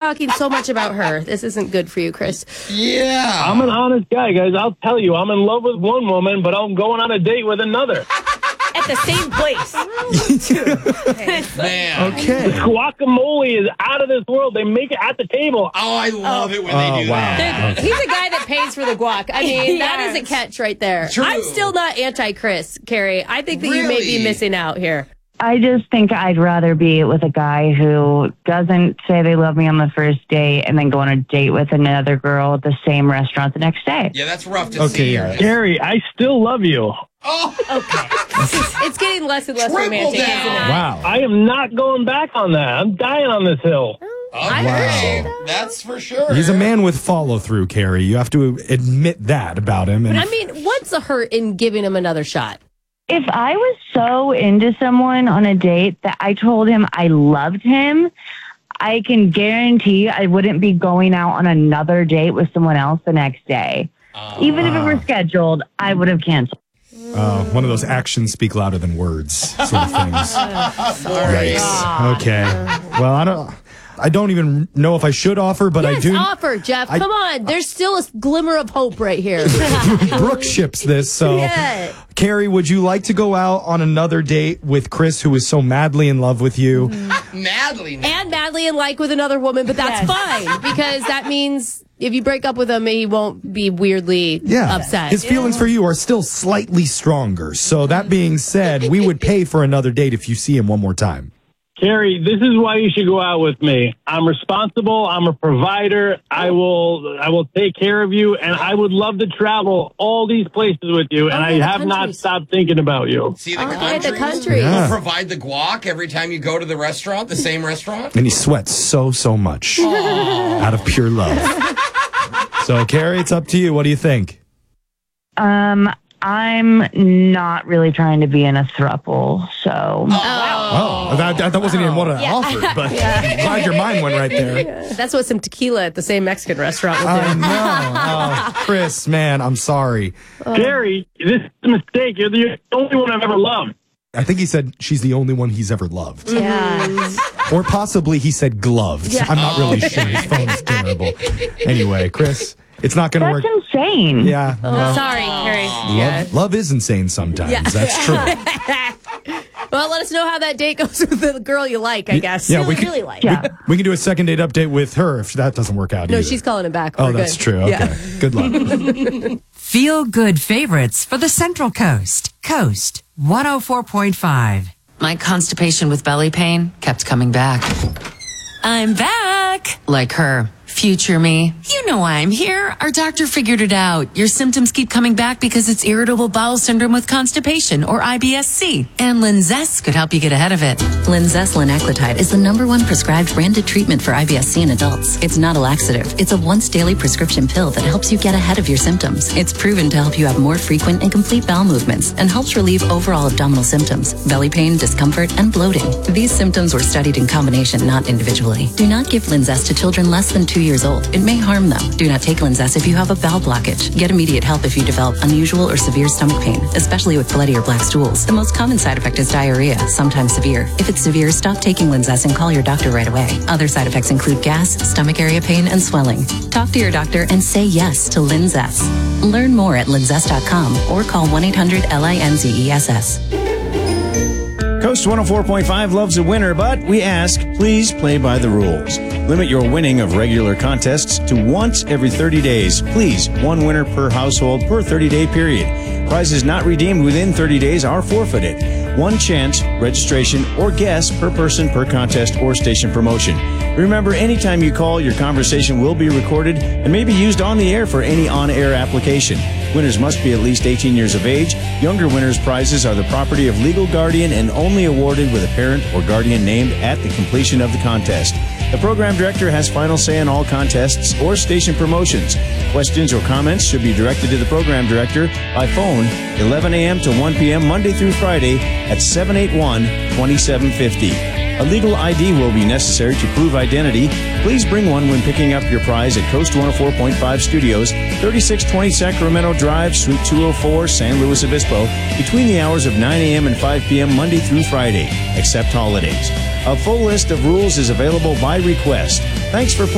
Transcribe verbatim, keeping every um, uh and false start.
talking so much about her. This isn't good for you, Chris. Yeah. I'm an honest guy, guys. I'll tell you, I'm in love with one woman, but I'm going on a date with another. At the same place. Man. Okay. The guacamole is out of this world. They make it at the table. Oh, I love Oh. it when Oh, they do wow. that. He's a guy that pays for the guac. I mean, that Yes. is a catch right there. True. I'm still not anti-Chris, Carrie. I think that you may Really? be missing out here. I just think I'd rather be with a guy who doesn't say they love me on the first date and then go on a date with another girl at the same restaurant the next day. Yeah, that's rough to Okay, see. yeah. Gary, I still love you. Oh, Okay. It's getting less and less Triple romantic, down. isn't it? Wow. I am not going back on that. I'm dying on this hill. I Wow. appreciate that. that's for sure. He's a man with follow through, Carrie. You have to admit that about him. And I mean, what's the hurt in giving him another shot? If I was so into someone on a date that I told him I loved him, I can guarantee I wouldn't be going out on another date with someone else the next day. Even if it were scheduled, I would have canceled. uh, one of those actions speak louder than words sort of things. Yikes. Okay. Well, I don't. I don't even know if I should offer, but Yes, I do. offer, Jeff. I- Come on. There's still a glimmer of hope right here. Brooke ships this. So, Yeah. Carrie, would you like to go out on another date with Chris, who is so madly in love with you? Madly. And madly in like with another woman, but that's Yes. fine because that means if you break up with him, he won't be weirdly Yeah. upset. His feelings for you are still slightly stronger. So, that being said, we would pay for another date if you see him one more time. Carrie, this is why you should go out with me. I'm responsible. I'm a provider. I will I will take care of you, and I would love to travel all these places with you, and Oh, I the have not countries. stopped thinking about you. See the Oh, country. yeah, the countries. Yeah. Provide the guac every time you go to the restaurant, the same restaurant. And he sweats so, so much out of pure love. So, Carrie, it's up to you. What do you think? Um, I'm not really trying to be in a throuple, so Oh, that, that, that wasn't even what I offered, but I'm glad your mind went right there. That's what some tequila at the same Mexican restaurant will I do. know. Oh, Chris, man, I'm sorry. Carrie, this is a mistake. You're the only one I've ever loved. I think he said she's the only one he's ever loved. Yeah. Or possibly he said gloved. Yeah. I'm not really sure. His phone is terrible. Anyway, Chris, it's not going to that's work. insane. Yeah. well, Sorry, Carrie. Yeah. love, love is insane sometimes. Yeah. That's true. Well, let us know how that date goes with the girl you like, I guess. Yeah, we Really, can, really like. Yeah. we can do a second date update with her if that doesn't work out No, either. she's calling him back. Oh, We're that's good. true. Okay. Yeah. Good luck. Feel good favorites for the Central Coast. Coast one oh four point five. My constipation with belly pain kept coming back. I'm back! Like her. Future me. You know why I'm here. Our doctor figured it out. Your symptoms keep coming back because it's irritable bowel syndrome with constipation, or I B S C. And Linzess could help you get ahead of it. Linzess linaclotide is the number one prescribed branded treatment for I B S C in adults. It's not a laxative. It's a once daily prescription pill that helps you get ahead of your symptoms. It's proven to help you have more frequent and complete bowel movements and helps relieve overall abdominal symptoms, belly pain, discomfort, and bloating. These symptoms were studied in combination, not individually. Do not give Linzess to children less than two years old. It may harm them. Do not take Linzess if you have a bowel blockage. Get immediate help if you develop unusual or severe stomach pain, especially with bloody or black stools. The most common side effect is diarrhea, sometimes severe. If it's severe, stop taking Linzess and call your doctor right away. Other side effects include gas, stomach area pain, and swelling. Talk to your doctor and say yes to Linzess. Learn more at linzess dot com or call one eight hundred L I N Z E S S. Coast one oh four point five loves a winner, but we ask, please play by the rules. Limit your winning of regular contests to once every thirty days. Please, one winner per household per thirty-day period. Prizes not redeemed within thirty days are forfeited. One chance, registration, or guess per person per contest or station promotion. Remember, anytime you call, your conversation will be recorded and may be used on the air for any on-air application. Winners must be at least eighteen years of age. Younger winners' prizes are the property of legal guardian and only awarded with a parent or guardian named at the completion of the contest. The program director has final say on all contests or station promotions. Questions or comments should be directed to the program director by phone eleven a.m. to one p.m. Monday through Friday at seven eight one, two seven five zero. A legal I D will be necessary to prove identity. Please bring one when picking up your prize at Coast one oh four point five Studios, thirty-six twenty Sacramento Drive, Suite two oh four, San Luis Obispo, between the hours of nine a.m. and five p.m. Monday through Friday, except holidays. A full list of rules is available by request. Thanks for playing.